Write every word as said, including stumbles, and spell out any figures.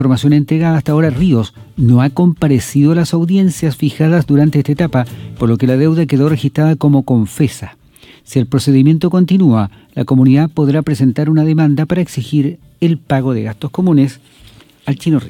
Información entregada hasta ahora, Ríos no ha comparecido a las audiencias fijadas durante esta etapa, por lo que la deuda quedó registrada como confesa. Si el procedimiento continúa, la comunidad podrá presentar una demanda para exigir el pago de gastos comunes al Chino Ríos.